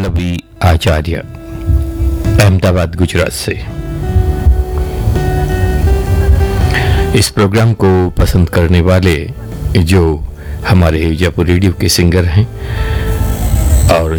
रवि आचार्य, अहमदाबाद गुजरात से। इस प्रोग्राम को पसंद करने वाले जो हमारे जयपुर रेडियो के सिंगर हैं और